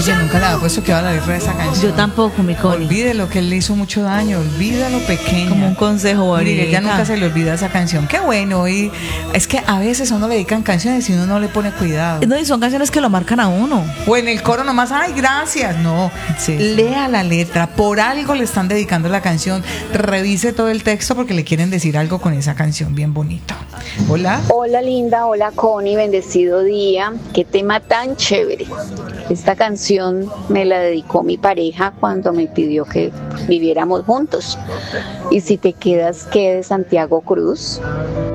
Yo nunca le había puesto que va la letra de esa canción. Yo tampoco, mi Connie. Olvide lo que él le hizo mucho daño, olvida lo pequeño. Como un consejo, Mire, ya ahorita. nunca se le olvida esa canción. Qué bueno, y es que a veces a uno le dedican canciones y uno no le pone cuidado. No, y son canciones que lo marcan a uno. O en el coro nomás, ay, gracias. No, Sí. lea la letra, por algo le están dedicando la canción. Revise todo el texto porque le quieren decir algo con esa canción bien bonito. Hola. Hola Linda, hola Connie, bendecido día. Qué tema tan chévere. Esta canción me la dedicó mi pareja cuando me pidió que viviéramos juntos. Y si te quedas, que de Santiago Cruz.